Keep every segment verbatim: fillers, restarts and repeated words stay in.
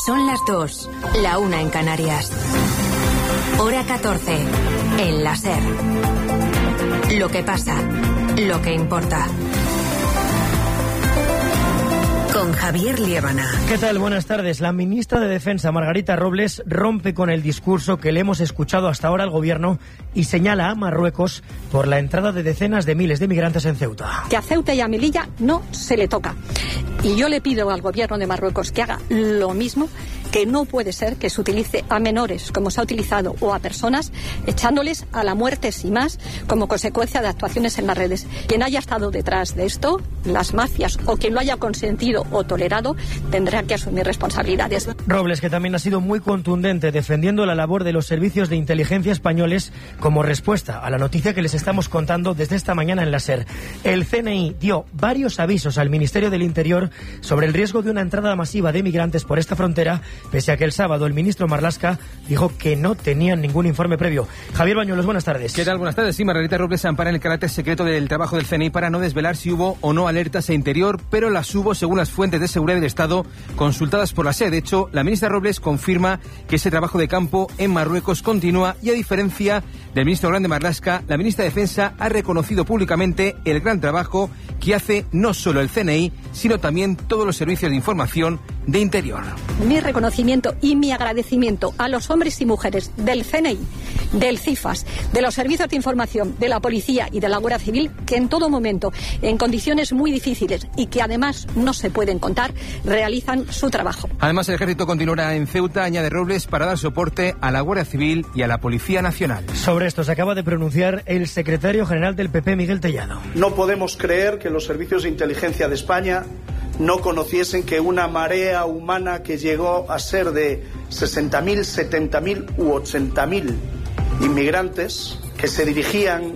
Son las dos, la una en Canarias. Hora catorce, en la SER. Lo que pasa, lo que importa. Con Javier Liébana. ¿Qué tal? Buenas tardes. La ministra de Defensa, Margarita Robles, rompe con el discurso que le hemos escuchado hasta ahora al gobierno y señala a Marruecos por la entrada de decenas de miles de migrantes en Ceuta. Que a Ceuta y a Melilla no se le toca. Y yo le pido al gobierno de Marruecos que haga lo mismo, que no puede ser que se utilice a menores, como se ha utilizado, o a personas, echándoles a la muerte sin más, como consecuencia de actuaciones en las redes. Quien haya estado detrás de esto, las mafias, o quien lo haya consentido o tolerado, tendrá que asumir responsabilidades. Robles, que también ha sido muy contundente defendiendo la labor de los servicios de inteligencia españoles como respuesta a la noticia que les estamos contando desde esta mañana en la SER. El C N I dio varios avisos al Ministerio del Interior sobre el riesgo de una entrada masiva de migrantes por esta frontera, pese a que el sábado el ministro Marlaska dijo que no tenían ningún informe previo. Javier Bañuelos, buenas tardes. ¿Qué tal? Buenas tardes. Sí, Margarita Robles se ampara en el carácter secreto del trabajo del C N I para no desvelar si hubo o no alertas a Interior, pero las hubo según las fuentes de seguridad del Estado consultadas por la SER. De hecho, la ministra Robles confirma que ese trabajo de campo en Marruecos continúa y, a diferencia del ministro Grande Marlaska, la ministra de Defensa ha reconocido públicamente el gran trabajo que hace no solo el C N I, sino también todos los servicios de información de Interior. Mi reconocimiento y mi agradecimiento a los hombres y mujeres del C N I, del CIFAS, de los servicios de información, de la policía y de la Guardia Civil, que en todo momento, en condiciones muy difíciles y que además no se pueden contar, realizan su trabajo. Además, el ejército continuará en Ceuta, añade Robles, para dar soporte a la Guardia Civil y a la Policía Nacional. Sobre esto se acaba de pronunciar el secretario general del P P, Miguel Tellado. No podemos creer que los servicios de inteligencia de España no conociesen que una marea humana que llegó a ser de sesenta mil, setenta mil u ochenta mil inmigrantes que se dirigían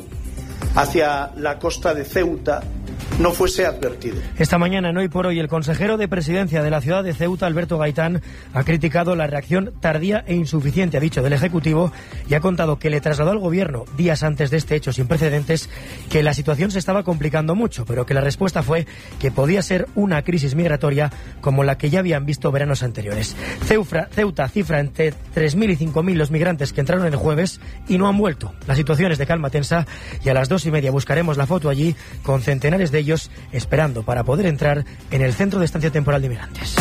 hacia la costa de Ceuta no fuese advertido. Esta mañana, en Hoy por Hoy, el consejero de Presidencia de la ciudad de Ceuta, Alberto Gaitán, ha criticado la reacción tardía e insuficiente, ha dicho, del Ejecutivo, y ha contado que le trasladó al Gobierno, días antes de este hecho sin precedentes, que la situación se estaba complicando mucho, pero que la respuesta fue que podía ser una crisis migratoria como la que ya habían visto veranos anteriores. Ceufra, Ceuta cifra entre tres mil y cinco mil los migrantes que entraron el jueves y no han vuelto. La situación es de calma tensa y a las dos y media buscaremos la foto allí con centenares de ellos esperando para poder entrar en el centro de estancia temporal de migrantes.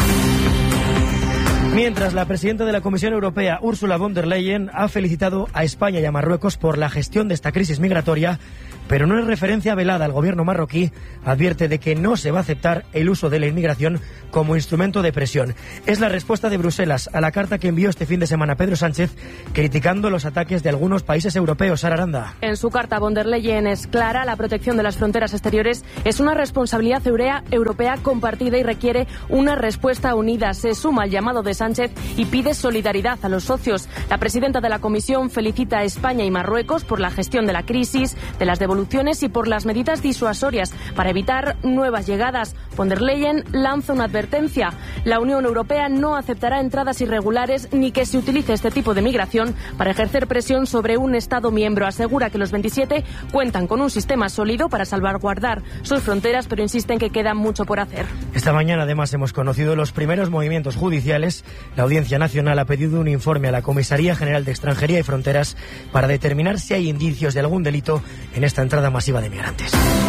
Mientras, la presidenta de la Comisión Europea, Ursula von der Leyen, ha felicitado a España y a Marruecos por la gestión de esta crisis migratoria, pero no es referencia velada al gobierno marroquí, advierte de que no se va a aceptar el uso de la inmigración como instrumento de presión. Es la respuesta de Bruselas a la carta que envió este fin de semana Pedro Sánchez, criticando los ataques de algunos países europeos. Sara Aranda. En su carta, von der Leyen es clara: la protección de las fronteras exteriores es una responsabilidad europea compartida y requiere una respuesta unida. Se suma al llamado de Sánchez y pide solidaridad a los socios. La presidenta de la Comisión felicita a España y Marruecos por la gestión de la crisis, de las devoluciones y por las medidas disuasorias para evitar nuevas llegadas. Von der Leyen lanza una advertencia: la Unión Europea no aceptará entradas irregulares ni que se utilice este tipo de migración para ejercer presión sobre un Estado miembro. Asegura que los veintisiete cuentan con un sistema sólido para salvaguardar sus fronteras, pero insisten que queda mucho por hacer. Esta mañana, además, hemos conocido los primeros movimientos judiciales. La Audiencia Nacional ha pedido un informe a la Comisaría General de Extranjería y Fronteras para determinar si hay indicios de algún delito en esta entrada masiva de migrantes.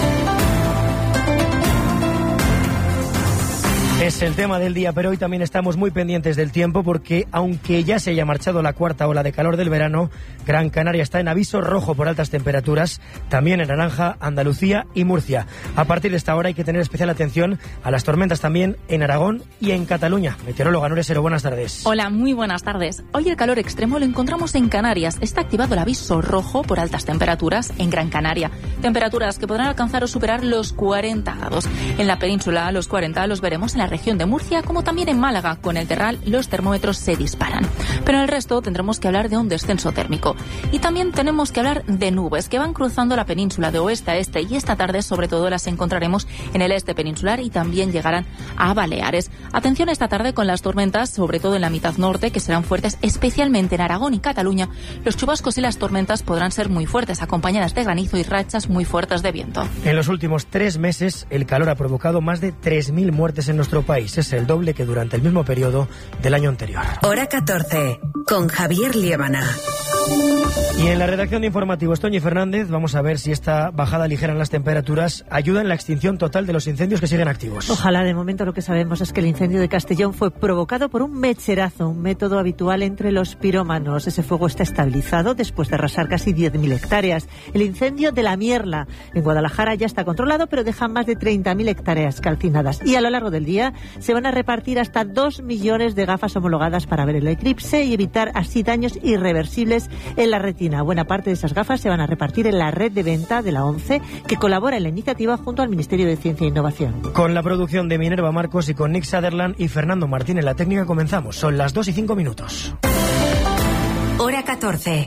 Es el tema del día, pero hoy también estamos muy pendientes del tiempo porque, aunque ya se haya marchado la cuarta ola de calor del verano, Gran Canaria está en aviso rojo por altas temperaturas, también en naranja Andalucía y Murcia. A partir de esta hora hay que tener especial atención a las tormentas también en Aragón y en Cataluña. Meteoróloga Nuria Sero, buenas tardes. Hola, muy buenas tardes. Hoy el calor extremo lo encontramos en Canarias. Está activado el aviso rojo por altas temperaturas en Gran Canaria. Temperaturas que podrán alcanzar o superar los cuarenta grados. En la península, los cuarenta los veremos en la región de Murcia, como también en Málaga. Con el Terral los termómetros se disparan. Pero en el resto tendremos que hablar de un descenso térmico. Y también tenemos que hablar de nubes que van cruzando la península de oeste a este, y esta tarde sobre todo las encontraremos en el este peninsular y también llegarán a Baleares. Atención esta tarde con las tormentas, sobre todo en la mitad norte, que serán fuertes, especialmente en Aragón y Cataluña. Los chubascos y las tormentas podrán ser muy fuertes, acompañadas de granizo y rachas muy fuertes de viento. En los últimos tres meses, el calor ha provocado más de tres mil muertes en nuestro país. Es el doble que durante el mismo periodo del año anterior. Hora catorce, con Javier Liébana. Y en la redacción de informativos, Toñi Fernández, vamos a ver si esta bajada ligera en las temperaturas ayuda en la extinción total de los incendios que siguen activos. Ojalá. De momento lo que sabemos es que el incendio de Castellón fue provocado por un mecherazo, un método habitual entre los pirómanos. Ese fuego está estabilizado después de arrasar casi diez mil hectáreas. El incendio de La Mierla en Guadalajara ya está controlado, pero deja más de treinta mil hectáreas calcinadas. Y a lo largo del día se van a repartir hasta dos millones de gafas homologadas para ver el eclipse y evitar así daños irreversibles en la retina. Buena parte de esas gafas se van a repartir en la red de venta de la ONCE, que colabora en la iniciativa junto al Ministerio de Ciencia e Innovación. Con la producción de Minerva Marcos y con Nick Sutherland y Fernando Martín en la técnica comenzamos. Son las dos y cinco minutos. Hora catorce.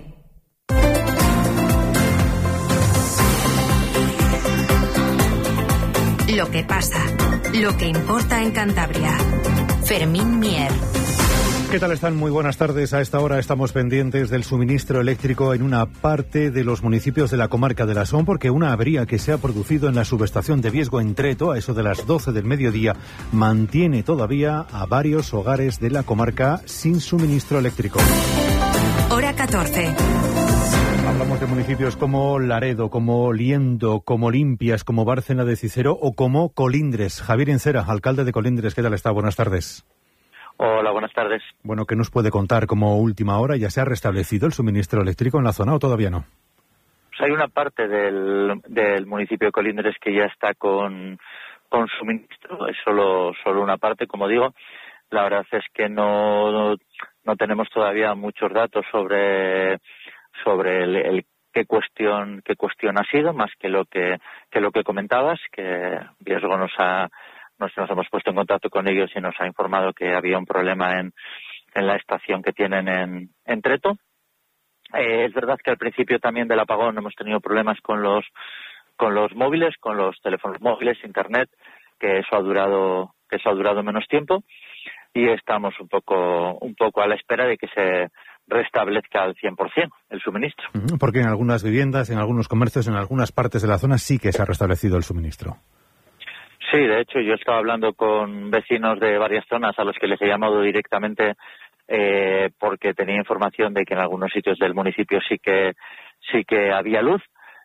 Lo que pasa, lo que importa en Cantabria. Fermín Mier. ¿Qué tal están? Muy buenas tardes. A esta hora estamos pendientes del suministro eléctrico en una parte de los municipios de la comarca de la Son, porque una avería que se ha producido en la subestación de Viesgo en Treto, a eso de las doce del mediodía, mantiene todavía a varios hogares de la comarca sin suministro eléctrico. Hora catorce. Hablamos de municipios como Laredo, como Liendo, como Limpias, como Bárcena de Cicero o como Colindres. Javier Encera, alcalde de Colindres, ¿qué tal está? Buenas tardes. Hola, buenas tardes. Bueno, ¿qué nos puede contar como última hora? ¿Ya se ha restablecido el suministro eléctrico en la zona o todavía no? Pues hay una parte del, del municipio de Colindres que ya está con, con suministro, es solo, solo una parte, como digo. La verdad es que no, no tenemos todavía muchos datos sobre, sobre el, el qué cuestión, qué cuestión ha sido, más que lo que, que lo que comentabas, que Viesgo nos ha Nos, nos hemos puesto en contacto con ellos y nos ha informado que había un problema en, en la estación que tienen en, en Treto. Eh, es verdad que al principio también del apagón hemos tenido problemas con los con los móviles, con los teléfonos móviles, internet, que eso ha durado que eso ha durado menos tiempo y estamos un poco un poco a la espera de que se restablezca al cien por ciento el suministro. Porque en algunas viviendas, en algunos comercios, en algunas partes de la zona sí que se ha restablecido el suministro. Sí, de hecho, yo estaba hablando con vecinos de varias zonas a los que les he llamado directamente eh, porque tenía información de que en algunos sitios del municipio sí que sí que había luz.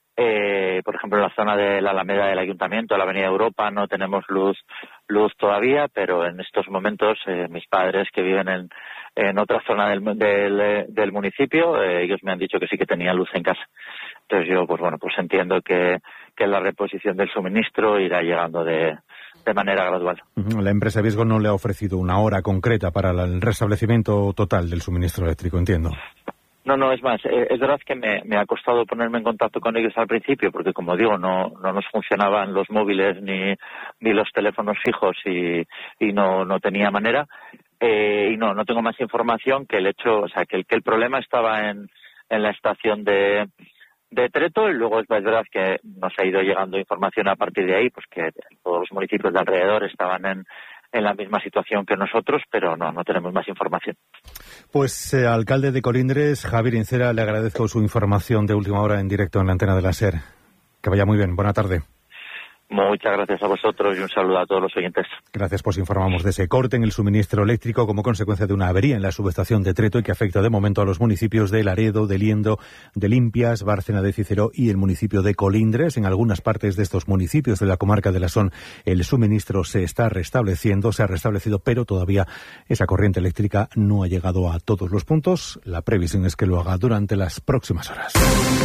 Eh, por ejemplo, en la zona de la Alameda del Ayuntamiento, la Avenida Europa, no tenemos luz luz todavía, pero en estos momentos eh, mis padres que viven en, en otra zona del, del, del municipio, eh, ellos me han dicho que sí que tenían luz en casa. Entonces yo, pues bueno, pues entiendo que, que la reposición del suministro irá llegando de, de manera gradual. La empresa Viesgo no le ha ofrecido una hora concreta para el restablecimiento total del suministro eléctrico, entiendo. No, no, es más, eh, es verdad que me, me ha costado ponerme en contacto con ellos al principio, porque como digo, no, no nos funcionaban los móviles ni, ni los teléfonos fijos y, y no, no tenía manera. Eh, y no, no tengo más información que el hecho, o sea, que el, que el problema estaba en, en la estación de, de Treto y luego es verdad que nos ha ido llegando información a partir de ahí, pues que todos los municipios de alrededor estaban en, en la misma situación que nosotros, pero no, no tenemos más información. Pues, eh, alcalde de Colindres, Javier Encera, le agradezco su información de última hora en directo en la antena de la SER. Que vaya muy bien. Buena tarde. Muchas gracias a vosotros y un saludo a todos los oyentes. Gracias, pues informamos de ese corte en el suministro eléctrico como consecuencia de una avería en la subestación de Treto y que afecta de momento a los municipios de Laredo, de Liendo, de Limpias, Bárcena de Cicero y el municipio de Colindres. En algunas partes de estos municipios de la comarca de la Son el suministro se está restableciendo, se ha restablecido, pero todavía esa corriente eléctrica no ha llegado a todos los puntos. La previsión es que lo haga durante las próximas horas.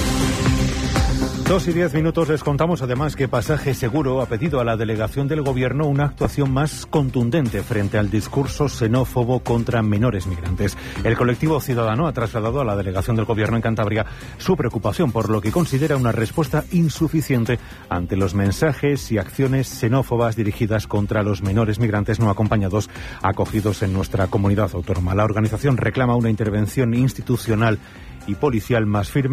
Dos y diez minutos. Les contamos además que Pasaje Seguro ha pedido a la delegación del Gobierno una actuación más contundente frente al discurso xenófobo contra menores migrantes. El colectivo ciudadano ha trasladado a la delegación del Gobierno en Cantabria su preocupación por lo que considera una respuesta insuficiente ante los mensajes y acciones xenófobas dirigidas contra los menores migrantes no acompañados acogidos en nuestra comunidad autónoma. La organización reclama una intervención institucional y policial más firme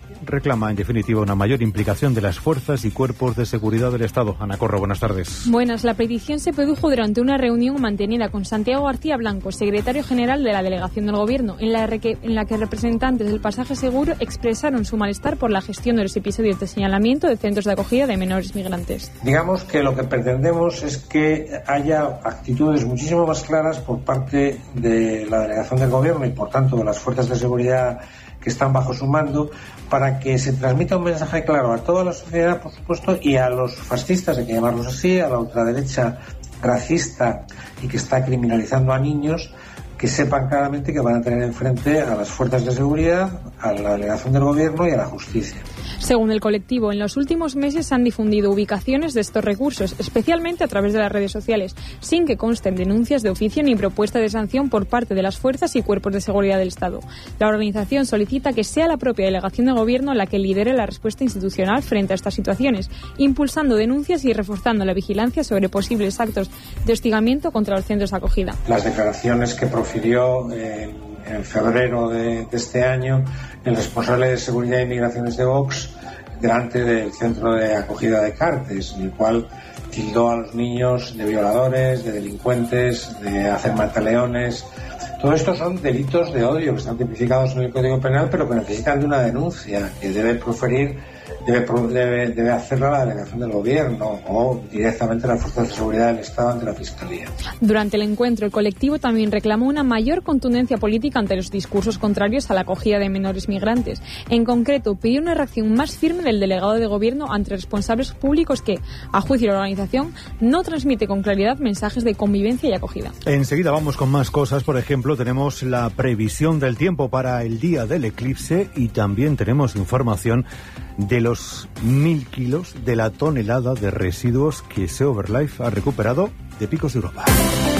reclama, en definitiva, una mayor implicación de las fuerzas y cuerpos de seguridad del Estado. Ana Corro, buenas tardes. Buenas. La petición se produjo durante una reunión mantenida con Santiago García Blanco, secretario general de la delegación del Gobierno, en la, que, en la que representantes del Pasaje Seguro expresaron su malestar por la gestión de los episodios de señalamiento de centros de acogida de menores migrantes. Digamos que lo que pretendemos es que haya actitudes muchísimo más claras por parte de la delegación del Gobierno y, por tanto, de las fuerzas de seguridad que están bajo su mando, para que se transmita un mensaje claro a toda la sociedad, por supuesto, y a los fascistas, hay que llamarlos así, a la ultraderecha racista y que está criminalizando a niños, que sepan claramente que van a tener enfrente a las fuerzas de seguridad, a la delegación del Gobierno y a la justicia. Según el colectivo, en los últimos meses se han difundido ubicaciones de estos recursos, especialmente a través de las redes sociales, sin que consten denuncias de oficio ni propuesta de sanción por parte de las fuerzas y cuerpos de seguridad del Estado. La organización solicita que sea la propia delegación de Gobierno la que lidere la respuesta institucional frente a estas situaciones, impulsando denuncias y reforzando la vigilancia sobre posibles actos de hostigamiento contra los centros de acogida. Las declaraciones que profirió eh, en febrero de, de este año el responsable de Seguridad e Inmigraciones de Vox delante del centro de acogida de Cartes, en el cual tildó a los niños de violadores, de delincuentes, de hacer mataleones. Todo esto son delitos de odio que están tipificados en el Código Penal, pero que necesitan de una denuncia que debe proferir, debe, debe, debe hacerla la delegación del Gobierno o directamente las fuerzas de seguridad del Estado ante la Fiscalía. Durante el encuentro, el colectivo también reclamó una mayor contundencia política ante los discursos contrarios a la acogida de menores migrantes. En concreto, pidió una reacción más firme del delegado de Gobierno ante responsables públicos que, a juicio de la organización, no transmite con claridad mensajes de convivencia y acogida. Enseguida vamos con más cosas. Por ejemplo, tenemos la previsión del tiempo para el día del eclipse y también tenemos información de los mil kilos de la tonelada de residuos que SEO Verlife ha recuperado de Picos de Europa.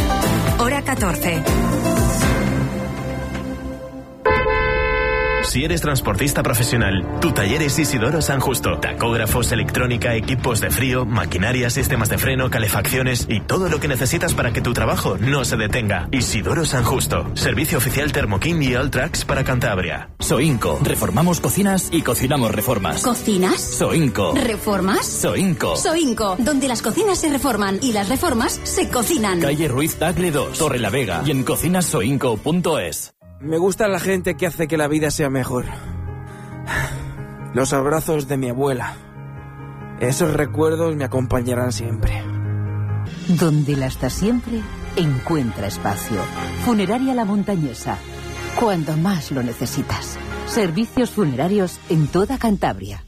Hora catorce. Si eres transportista profesional, tu taller es Isidoro San Justo. Tacógrafos, electrónica, equipos de frío, maquinaria, sistemas de freno, calefacciones y todo lo que necesitas para que tu trabajo no se detenga. Isidoro San Justo. Servicio oficial Thermokin y Alltrax para Cantabria. Soinco. Reformamos cocinas y cocinamos reformas. ¿Cocinas? Soinco. ¿Reformas? Soinco. Soinco. Donde las cocinas se reforman y las reformas se cocinan. Calle Ruiz Tagle dos, Torre la Vega y en cocinas soinco punto es. Me gusta la gente que hace que la vida sea mejor. Los abrazos de mi abuela. Esos recuerdos me acompañarán siempre. Donde la está siempre, encuentra espacio. Funeraria La Montañesa. Cuando más lo necesitas. Servicios funerarios en toda Cantabria.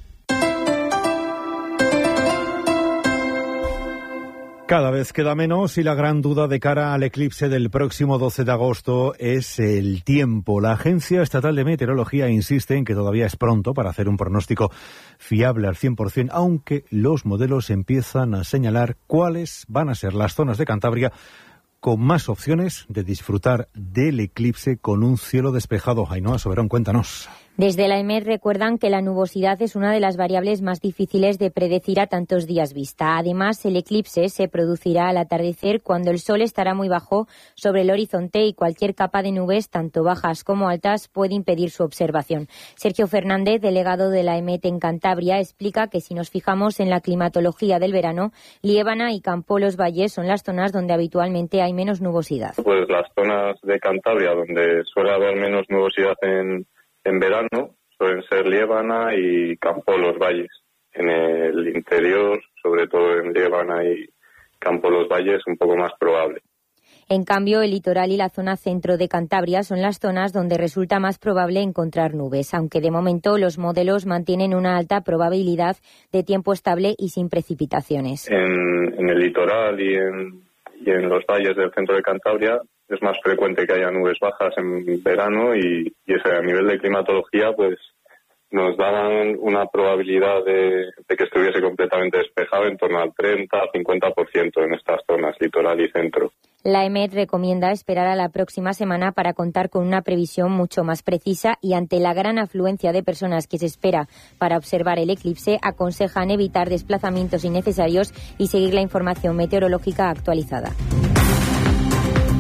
Cada vez queda menos y la gran duda de cara al eclipse del próximo doce de agosto es el tiempo. La Agencia Estatal de Meteorología insiste en que todavía es pronto para hacer un pronóstico fiable al cien por ciento, aunque los modelos empiezan a señalar cuáles van a ser las zonas de Cantabria con más opciones de disfrutar del eclipse con un cielo despejado. Ainhoa Soberón, cuéntanos. Desde la E M E D recuerdan que la nubosidad es una de las variables más difíciles de predecir a tantos días vista. Además, el eclipse se producirá al atardecer cuando el sol estará muy bajo sobre el horizonte y cualquier capa de nubes, tanto bajas como altas, puede impedir su observación. Sergio Fernández, delegado de la E M E T en Cantabria, explica que si nos fijamos en la climatología del verano, Liébana y Campo Los Valles son las zonas donde habitualmente hay menos nubosidad. Pues las zonas de Cantabria donde suele haber menos nubosidad en En verano suelen ser Liébana y Campo Los Valles. En el interior, sobre todo en Liébana y Campo Los Valles, un poco más probable. En cambio, el litoral y la zona centro de Cantabria son las zonas donde resulta más probable encontrar nubes, aunque de momento los modelos mantienen una alta probabilidad de tiempo estable y sin precipitaciones. En, en el litoral y en, y en los valles del centro de Cantabria es más frecuente que haya nubes bajas en verano y, y ese, a nivel de climatología pues nos daban una probabilidad de, de que estuviese completamente despejado en torno al treinta a cincuenta por ciento en estas zonas, litoral y centro. La E M E D recomienda esperar a la próxima semana para contar con una previsión mucho más precisa y ante la gran afluencia de personas que se espera para observar el eclipse, aconsejan evitar desplazamientos innecesarios y seguir la información meteorológica actualizada.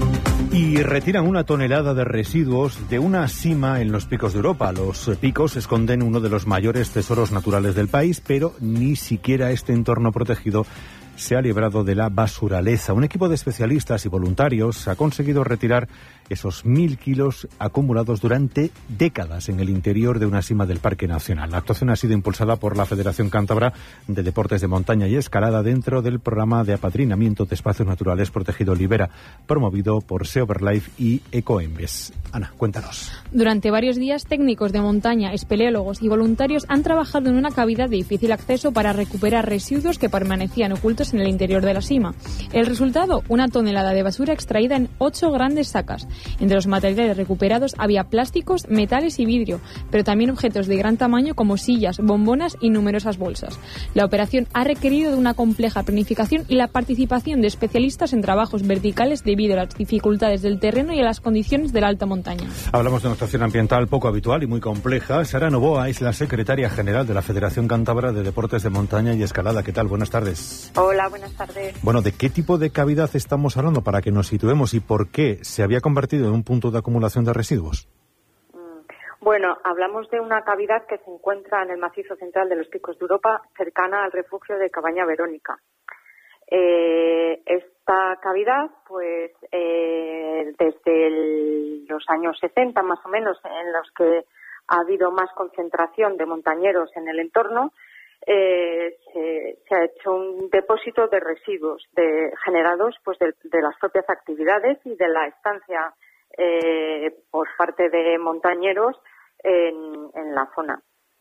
Y retiran una tonelada de residuos de una sima en los Picos de Europa. Los picos esconden uno de los mayores tesoros naturales del país, pero ni siquiera este entorno protegido se ha librado de la basuraleza. Un equipo de especialistas y voluntarios ha conseguido retirar esos mil kilos acumulados durante décadas en el interior de una sima del Parque Nacional. La actuación ha sido impulsada por la Federación Cántabra de Deportes de Montaña y Escalada dentro del programa de apadrinamiento de espacios naturales protegido Libera, promovido por Seoverlife y Ecoembes. Ana, cuéntanos. Durante varios días, técnicos de montaña, espeleólogos y voluntarios han trabajado en una cavidad de difícil acceso para recuperar residuos que permanecían ocultos en el interior de la sima. El resultado, una tonelada de basura extraída en ocho grandes sacas. Entre los materiales recuperados había plásticos, metales y vidrio, pero también objetos de gran tamaño como sillas, bombonas y numerosas bolsas. La operación ha requerido de una compleja planificación y la participación de especialistas en trabajos verticales debido a las dificultades del terreno y a las condiciones de la alta montaña. Hablamos de una situación ambiental poco habitual y muy compleja. Sara Novoa es la secretaria general de la Federación Cántabra de Deportes de Montaña y Escalada. ¿Qué tal? Buenas tardes. Hola, buenas tardes. Bueno, ¿de qué tipo de cavidad estamos hablando para que nos situemos y por qué se había convertido en un punto de acumulación de residuos? Bueno, hablamos de una cavidad que se encuentra en el macizo central de los Picos de Europa, cercana al refugio de Cabaña Verónica. Eh, esta cavidad, pues, eh, desde el, los años sesenta, más o menos, en los que ha habido más concentración de montañeros en el entorno, Eh, se, se ha hecho un depósito de residuos de, generados pues de, de las propias actividades y de la estancia eh, por parte de montañeros en, en la zona.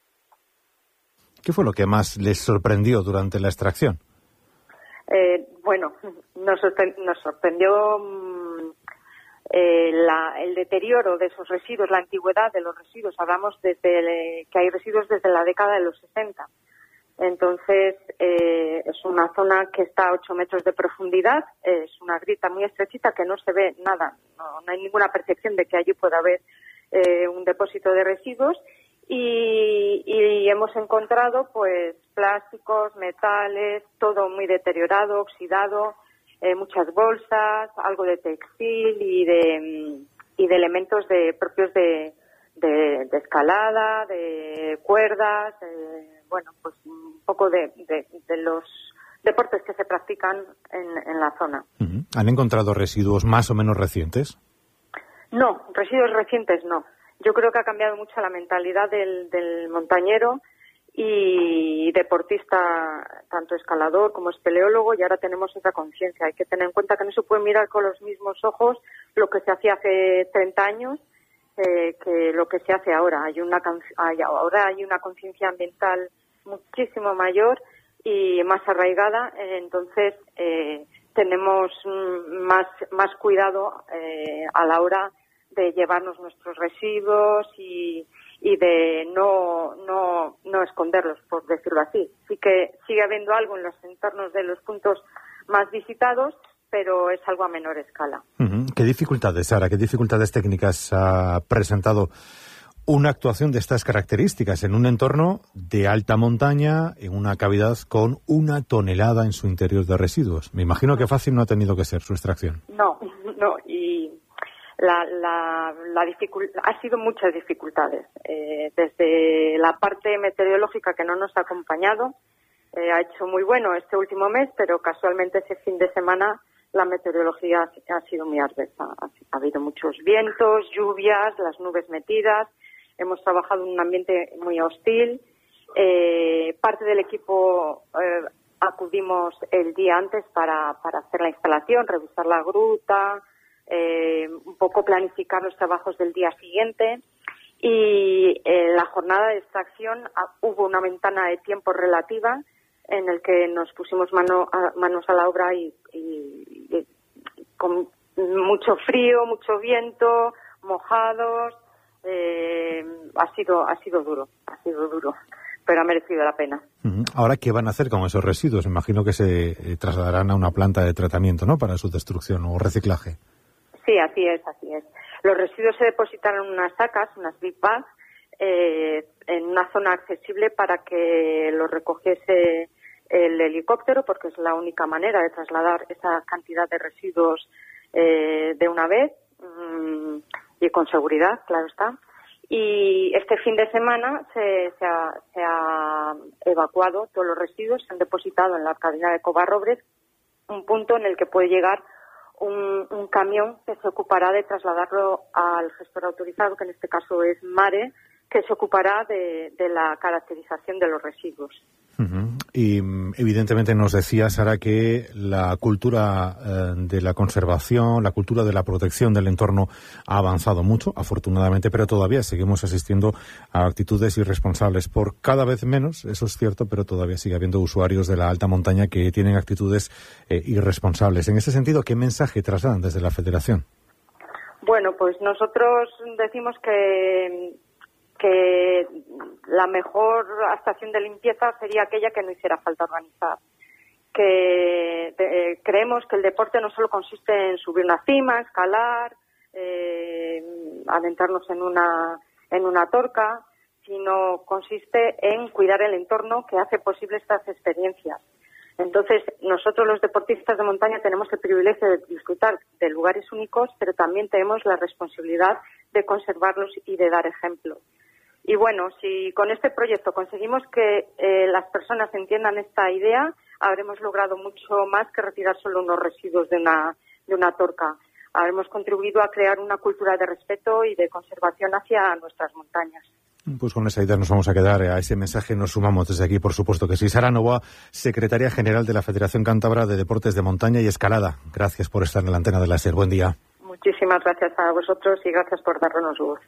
¿Qué fue lo que más les sorprendió durante la extracción? Eh, bueno, nos, sorpre- nos sorprendió mmm, eh, la, el deterioro de esos residuos, la antigüedad de los residuos. Hablamos desde el, que hay residuos desde la década de los sesenta. Entonces, eh, es una zona que está a ocho metros de profundidad, es una grieta muy estrechita que no se ve nada, no, no hay ninguna percepción de que allí pueda haber eh, un depósito de residuos y, y hemos encontrado pues plásticos, metales, todo muy deteriorado, oxidado, eh, muchas bolsas, algo de textil y de, y de elementos de, propios de, de, de escalada, de cuerdas, de, bueno, pues un poco de, de, de los deportes que se practican en, en la zona. Uh-huh. ¿Han encontrado residuos más o menos recientes? No, residuos recientes no. Yo creo que ha cambiado mucho la mentalidad del, del montañero y deportista, tanto escalador como espeleólogo, y ahora tenemos esa conciencia. Hay que tener en cuenta que no se puede mirar con los mismos ojos lo que se hacía hace treinta años eh, que lo que se hace ahora. Hay una hay, ahora hay una conciencia ambiental muchísimo mayor y más arraigada, eh, entonces eh, tenemos más más cuidado eh, a la hora de llevarnos nuestros residuos y, y de no no no esconderlos, por decirlo así. Sí que sigue habiendo algo en los entornos de los puntos más visitados, pero es algo a menor escala. Uh-huh. ¿Qué dificultades, Sara, qué dificultades técnicas ha presentado una actuación de estas características en un entorno de alta montaña, en una cavidad con una tonelada en su interior de residuos? Me imagino que fácil no ha tenido que ser su extracción. No, no, y la, la, la dificult- ha sido muchas dificultades. Eh, desde la parte meteorológica que no nos ha acompañado, eh, ha hecho muy bueno este último mes, pero casualmente ese fin de semana la meteorología ha, ha sido muy adversa. Ha, ha habido muchos vientos, lluvias, las nubes metidas. Hemos trabajado en un ambiente muy hostil. Eh, parte del equipo eh, acudimos el día antes para, para hacer la instalación, revisar la gruta, eh, un poco planificar los trabajos del día siguiente. Y en la jornada de extracción ah, hubo una ventana de tiempo relativa en el que nos pusimos mano a, manos a la obra y, y, y con mucho frío, mucho viento, mojados. Eh, ha sido ha sido duro, ha sido duro, pero ha merecido la pena. Uh-huh. Ahora, ¿qué van a hacer con esos residuos? Me imagino que se eh, trasladarán a una planta de tratamiento, ¿no?, para su destrucción o reciclaje. Sí, así es, así es. Los residuos se depositaron en unas sacas, unas big bags, eh, en una zona accesible para que los recogiese el helicóptero, porque es la única manera de trasladar esa cantidad de residuos eh, de una vez mmm, y con seguridad, claro está. Y este fin de semana se, se, ha, se ha evacuado todos los residuos, se han depositado en la cadena de Covarrobles, un punto en el que puede llegar un, un camión que se ocupará de trasladarlo al gestor autorizado, que en este caso es Mare, que se ocupará de, de la caracterización de los residuos. Uh-huh. Y evidentemente nos decía, Sara, que la cultura eh, de la conservación, la cultura de la protección del entorno ha avanzado mucho, afortunadamente, pero todavía seguimos asistiendo a actitudes irresponsables por cada vez menos, eso es cierto, pero todavía sigue habiendo usuarios de la alta montaña que tienen actitudes eh, irresponsables. En ese sentido, ¿qué mensaje trasladan desde la Federación? Bueno, pues nosotros decimos que que la mejor estación de limpieza sería aquella que no hiciera falta organizar. Que de, creemos que el deporte no solo consiste en subir una cima, escalar, eh, adentrarnos en una, en una torca, sino consiste en cuidar el entorno que hace posible estas experiencias. Entonces, nosotros los deportistas de montaña tenemos el privilegio de disfrutar de lugares únicos, pero también tenemos la responsabilidad de conservarlos y de dar ejemplo. Y bueno, si con este proyecto conseguimos que eh, las personas entiendan esta idea, habremos logrado mucho más que retirar solo unos residuos de una, de una torca. Habremos contribuido a crear una cultura de respeto y de conservación hacia nuestras montañas. Pues con esa idea nos vamos a quedar, a ese mensaje nos sumamos desde aquí, por supuesto que sí. Sara Novoa, secretaria general de la Federación Cántabra de Deportes de Montaña y Escalada. Gracias por estar en la antena de la SER. Buen día. Muchísimas gracias a vosotros y gracias por darnos voz.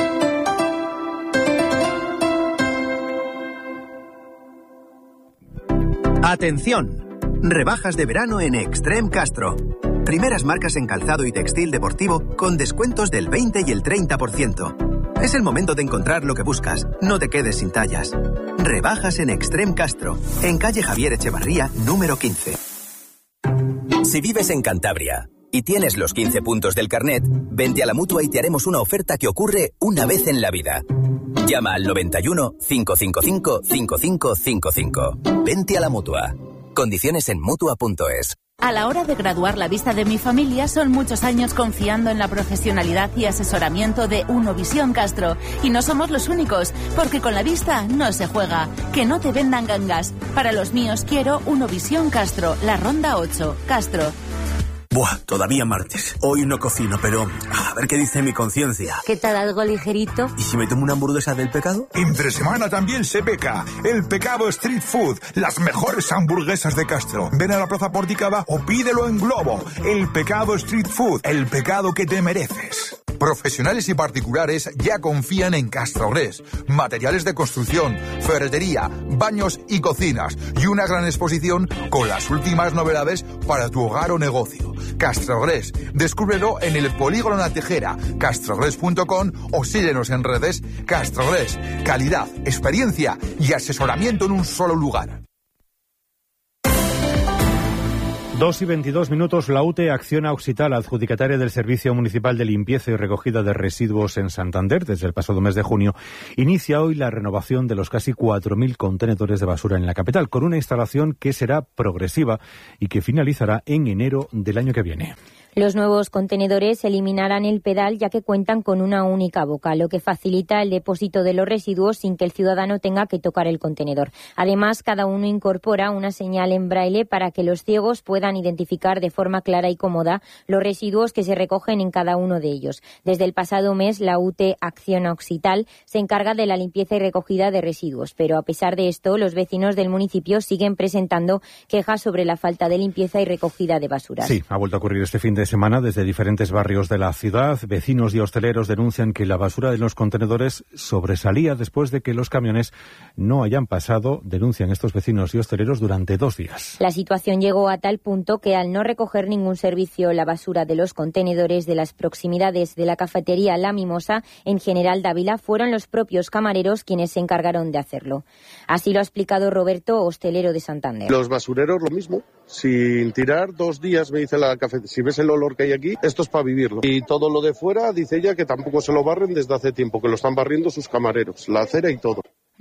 ¡Atención! Rebajas de verano en Extreme Castro. Primeras marcas en calzado y textil deportivo con descuentos del veinte y el treinta por ciento. Es el momento de encontrar lo que buscas. No te quedes sin tallas. Rebajas en Extreme Castro, en calle Javier Echevarría, número quince. Si vives en Cantabria y tienes los quince puntos del carnet, vente a la Mutua y te haremos una oferta que ocurre una vez en la vida. Llama al noventa y uno, cinco cinco cinco, cinco cinco cinco cinco. Vente a la Mutua. Condiciones en Mutua punto es. A la hora de graduar la vista de mi familia son muchos años confiando en la profesionalidad y asesoramiento de Unovisión Castro. Y no somos los únicos, porque con la vista no se juega. Que no te vendan gangas. Para los míos quiero Unovisión Castro, la Ronda ocho, Castro. Buah, todavía martes. Hoy no cocino, pero a ver qué dice mi conciencia. ¿Qué tal, algo ligerito? ¿Y si me tomo una hamburguesa del pecado? Entre semana también se peca. El Pecado Street Food. Las mejores hamburguesas de Castro. Ven a la Plaza Porticada o pídelo en Globo. El Pecado Street Food. El pecado que te mereces. Profesionales y particulares ya confían en Castrogres. Materiales de construcción, ferretería, baños y cocinas. Y una gran exposición con las últimas novedades para tu hogar o negocio. Castrogres. Descúbrelo en el Polígono La Tejera, castrogres punto com o síguenos en redes. Castrogres. Calidad, experiencia y asesoramiento en un solo lugar. Dos y veintidós minutos, la U T E Acciona Oxital, adjudicataria del Servicio Municipal de Limpieza y Recogida de Residuos en Santander, desde el pasado mes de junio, inicia hoy la renovación de los casi cuatro mil contenedores de basura en la capital, con una instalación que será progresiva y que finalizará en enero del año que viene. Los nuevos contenedores eliminarán el pedal ya que cuentan con una única boca, lo que facilita el depósito de los residuos sin que el ciudadano tenga que tocar el contenedor. Además, cada uno incorpora una señal en braille para que los ciegos puedan identificar de forma clara y cómoda los residuos que se recogen en cada uno de ellos. Desde el pasado mes, la U T E Acciona Oxital se encarga de la limpieza y recogida de residuos, pero a pesar de esto, los vecinos del municipio siguen presentando quejas sobre la falta de limpieza y recogida de basuras. Sí, ha vuelto a ocurrir este fin de semana desde diferentes barrios de la ciudad. Vecinos y hosteleros denuncian que la basura de los contenedores sobresalía después de que los camiones no hayan pasado, denuncian estos vecinos y hosteleros, durante dos días. La situación llegó a tal punto que al no recoger ningún servicio la basura de los contenedores de las proximidades de la cafetería La Mimosa en General Dávila, fueron los propios camareros quienes se encargaron de hacerlo. Así lo ha explicado Roberto, hostelero de Santander. Los basureros lo mismo, sin tirar dos días, me dice la cafetería. Si ves el olor que hay aquí, esto es para vivirlo. Y todo lo de fuera, dice ella que tampoco se lo barren desde hace tiempo, que lo están barriendo sus camareros, la acera y todo.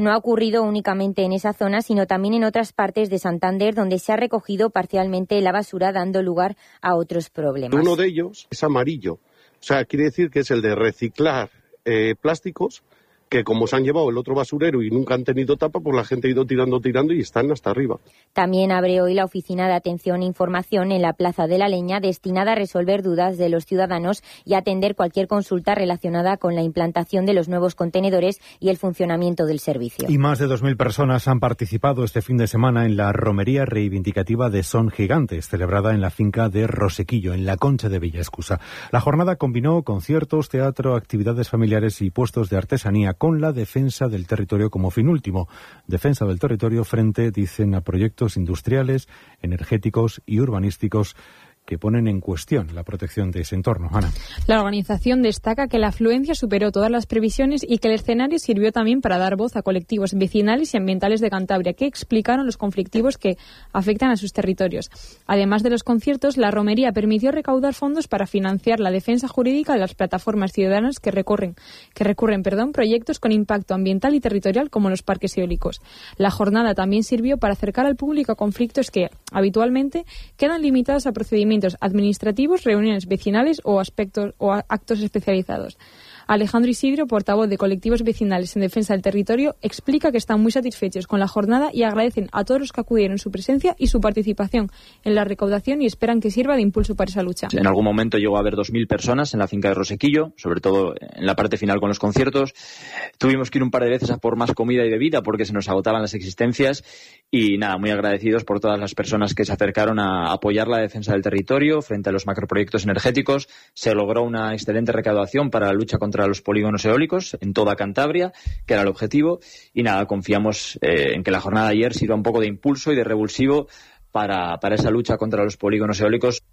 No ha ocurrido únicamente en esa zona, sino también en otras partes de Santander, donde se ha recogido parcialmente la basura, dando lugar a otros problemas. Uno de ellos es amarillo, o sea, quiere decir que es el de reciclar eh, plásticos, que como se han llevado el otro basurero y nunca han tenido tapa, pues la gente ha ido tirando, tirando y están hasta arriba. También abre hoy la oficina de atención e información en la Plaza de la Leña, destinada a resolver dudas de los ciudadanos y atender cualquier consulta relacionada con la implantación de los nuevos contenedores y el funcionamiento del servicio. Y más de dos mil personas han participado este fin de semana en la romería reivindicativa de Son Gigantes, celebrada en la finca de Rosequillo, en la Concha de Villaescusa. La jornada combinó conciertos, teatro, actividades familiares y puestos de artesanía, con la defensa del territorio como fin último. Defensa del territorio frente, dicen, a proyectos industriales, energéticos y urbanísticos que ponen en cuestión la protección de ese entorno. Ana. La organización destaca que la afluencia superó todas las previsiones y que el escenario sirvió también para dar voz a colectivos vecinales y ambientales de Cantabria que explicaron los conflictivos que afectan a sus territorios. Además de los conciertos, la romería permitió recaudar fondos para financiar la defensa jurídica de las plataformas ciudadanas que recorren, que recurren perdón, proyectos con impacto ambiental y territorial como los parques eólicos. La jornada también sirvió para acercar al público a conflictos que, habitualmente, quedan limitados a procedimientos administrativos, reuniones vecinales o aspectos o actos especializados. Alejandro Isidro, portavoz de colectivos vecinales en defensa del territorio, explica que están muy satisfechos con la jornada y agradecen a todos los que acudieron su presencia y su participación en la recaudación y esperan que sirva de impulso para esa lucha. En algún momento llegó a haber dos mil personas en la finca de Rosequillo, sobre todo en la parte final con los conciertos. Tuvimos que ir un par de veces a por más comida y bebida porque se nos agotaban las existencias y nada, muy agradecidos por todas las personas que se acercaron a apoyar la defensa del territorio frente a los macroproyectos energéticos. Se logró una excelente recaudación para la lucha contra los polígonos eólicos en toda Cantabria, que era el objetivo, y nada, confiamos eh, en que la jornada de ayer sirva un poco de impulso y de revulsivo para, para esa lucha contra los polígonos eólicos.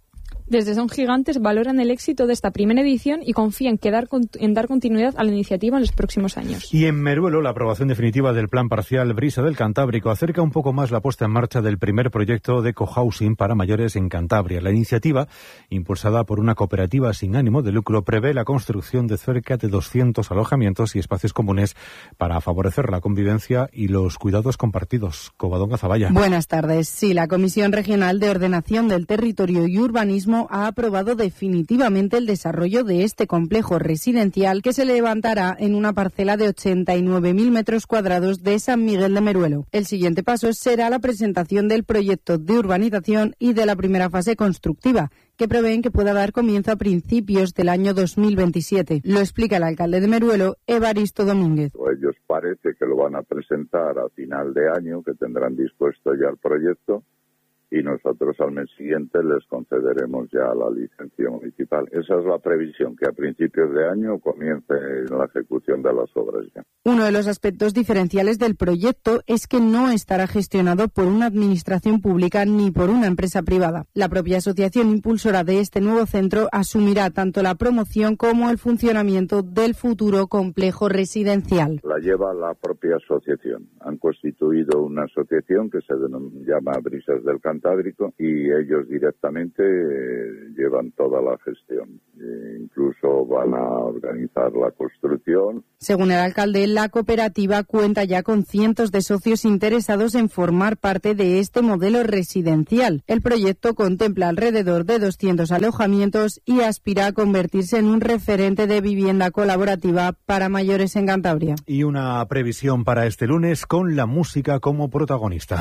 Desde Son Gigantes valoran el éxito de esta primera edición y confían que dar, en dar continuidad a la iniciativa en los próximos años. Y en Meruelo, la aprobación definitiva del Plan Parcial Brisa del Cantábrico acerca un poco más la puesta en marcha del primer proyecto de cohousing para mayores en Cantabria. La iniciativa, impulsada por una cooperativa sin ánimo de lucro, prevé la construcción de cerca de doscientos alojamientos y espacios comunes para favorecer la convivencia y los cuidados compartidos. Covadonga Zaballa. Buenas tardes. Sí, la Comisión Regional de Ordenación del Territorio y Urbanismo ha aprobado definitivamente el desarrollo de este complejo residencial que se levantará en una parcela de ochenta y nueve mil metros cuadrados de San Miguel de Meruelo. El siguiente paso será la presentación del proyecto de urbanización y de la primera fase constructiva, que prevén que pueda dar comienzo a principios del año dos mil veintisiete. Lo explica el alcalde de Meruelo, Evaristo Domínguez. Ellos parece que lo van a presentar a final de año, que tendrán dispuesto ya el proyecto, y nosotros al mes siguiente les concederemos ya la licencia municipal. Esa es la previsión, que a principios de año comience la ejecución de las obras ya. Uno de los aspectos diferenciales del proyecto es que no estará gestionado por una administración pública ni por una empresa privada. La propia asociación impulsora de este nuevo centro asumirá tanto la promoción como el funcionamiento del futuro complejo residencial. La lleva la propia asociación. Han constituido una asociación que se llama Brisas del Cantábrico y ellos directamente eh, llevan toda la gestión. E incluso van a organizar la construcción. Según el alcalde, la cooperativa cuenta ya con cientos de socios interesados en formar parte de este modelo residencial. El proyecto contempla alrededor de doscientos alojamientos y aspira a convertirse en un referente de vivienda colaborativa para mayores en Cantabria. Y una previsión para este lunes con la música como protagonista.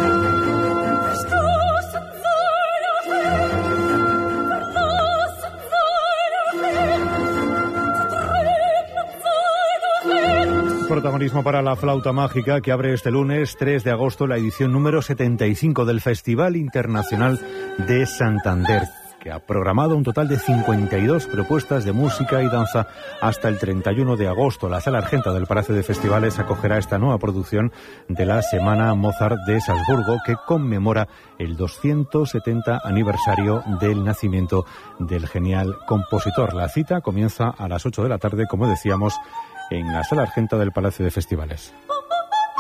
Protagonismo para la flauta mágica que abre este lunes tres de agosto la edición número setenta y cinco del Festival Internacional de Santander, que ha programado un total de cincuenta y dos propuestas de música y danza hasta el treinta y uno de agosto. La Sala Argenta del Palacio de Festivales acogerá esta nueva producción de la Semana Mozart de Salzburgo, que conmemora el doscientos setenta aniversario del nacimiento del genial compositor. La cita comienza a las ocho de la tarde, como decíamos, en la Sala Argenta del Palacio de Festivales.